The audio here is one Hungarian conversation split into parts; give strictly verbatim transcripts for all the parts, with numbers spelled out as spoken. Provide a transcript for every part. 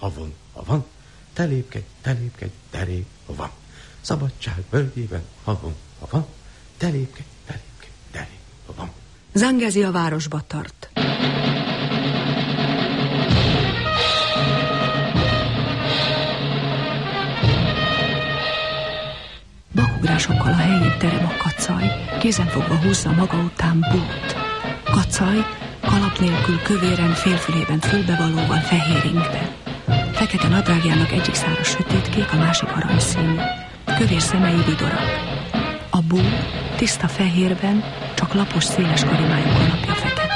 havon, havon, te lépkedj, te lépkedj, terép van. Szabadság völgyében, havon, havon, te lépkedj, te lépkedj, terép van. Zangezi a városba tart. Bakugrásokkal a helyén terem a kacaj, kézenfogva húzza maga után Bút. Kacaj kalap nélkül, kövéren, félfülében fülbevalóval, fehér ingben. Fekete nadrágjának egyik szára sötétkék, a másik aranyszínű. Kövér szemei vidorak. A Bú tiszta fehérben, csak lapos, széles karimájú kalapja fekete.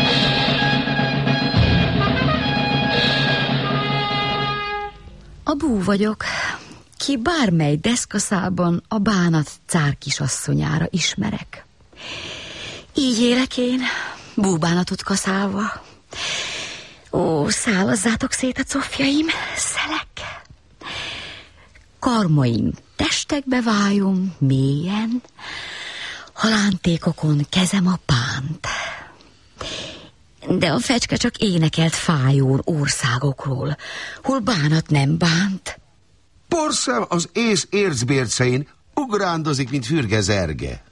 A Bú vagyok, ki bármely deszkaszálban a bánat cár kisasszonyára ismerek. Így élek én, búbánatot kaszálva. Ó, szálazzátok szét a cofjaim, szelek. Karmaim testekbe váljon mélyen, halántékokon kezem a pánt. De a fecske csak énekelt fájón országokról, hol bánat nem bánt. Porszem az ész ércbércein ugrándozik, mint fürge zerge.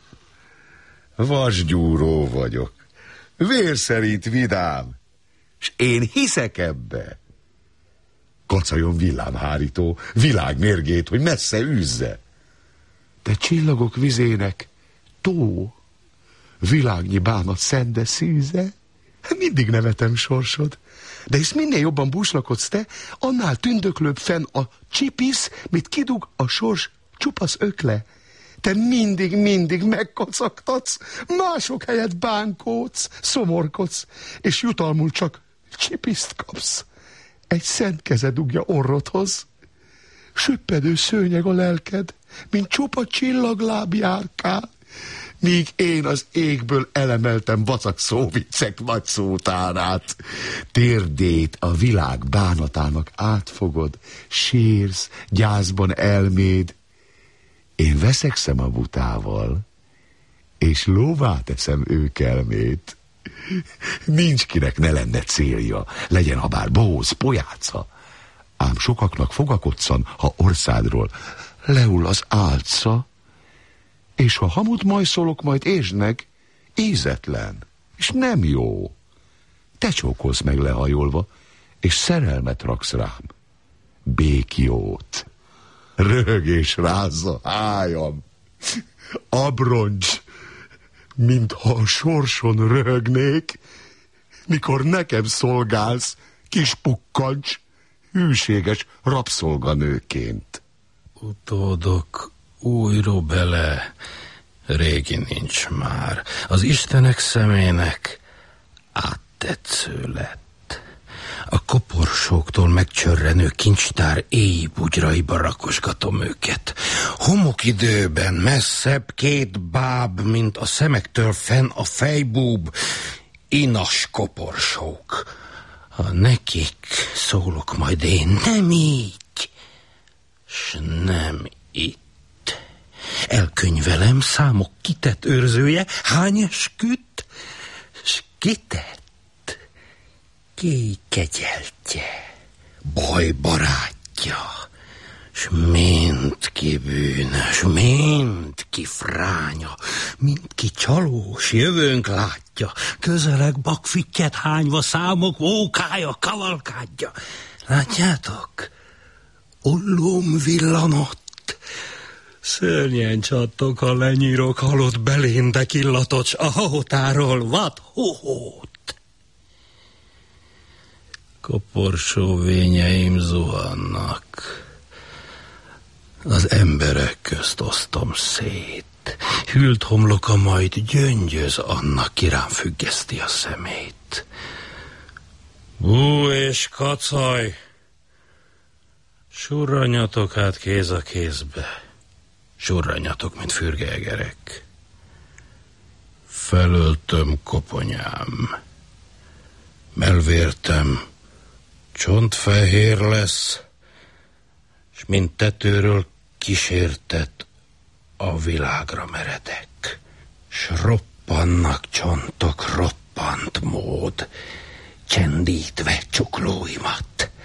Vasgyúró vagyok, vér szerint vidám, s én hiszek ebbe. Kacajon villámhárító, világmérgét, hogy messze üzze. De csillagok vizének tó, világnyi bánat szende szűze. Mindig nevetem sorsod, de hisz minél jobban búslakodsz te, annál tündöklőbb fenn a csipisz, mit kidug a sors csupasz ökle. Te mindig, mindig megkacagtatsz, mások helyett bánkódsz, szomorkodsz, és jutalmul csak csipiszt kapsz. Egy szent keze dugja orrodhoz, süppedő szőnyeg a lelked, mint csupa csillagláb járkál, míg én az égből elemeltem vacak szóviccek nagy szótárát. Térdét a világ bánatának átfogod, sírsz, gyászban elméd. Én veszekszem a butával, és lóvá teszem ők elmét. Nincs kinek ne lenne célja, legyen ha bár bóz, pojáca. Ám sokaknak fogakoccan, ha orszádról leul az álca, és ha hamut majszolok, majd ésd meg, ízetlen, és nem jó. Te csókolsz meg lehajolva, és szerelmet raksz rám. Békjót. Röhög és rázza hájam. Abroncs, mintha a sorson röhögnék, mikor nekem szolgálsz, kis pukkancs, hűséges rabszolganőként. Utódok újra bele, régi nincs már. Az istenek szemének áttetsző lett. A koporsóktól megcsörrenő kincstár éji bugyraiba rakosgatom őket. Homokidőben messzebb két báb, mint a szemektől fenn a fejbúb, inas koporsók. Ha nekik szólok majd én, nem így, s nem itt. Elkönyvelem számok kitett őrzője, hány esküdt, s kitett kékegyeltje, baj barátja, s mindki bűnös, mindki fránya, mindki csalós jövőnk látja, közeleg bakfittyet hányva számok mókája, kavalkádja. Látjátok? Ollóm villanott, szörnyen csattog, ha lenyírok halott beléndek illatot, s a hahotáról vad hohót. Koporsó vényeim zuhannak, az emberek közt osztom szét, hűlt homloka majd gyöngyöz annak, ki rám függeszti a szemét. Bú és kacaj, surranjatok hát kéz a kézbe, surranjatok, mint fürgeegerek. Felöltöm koponyám, melvértem csontfehér lesz, s mint tetőről kísértett a világra meredek, s roppannak csontok, roppant mód, csendítve csuklóimat.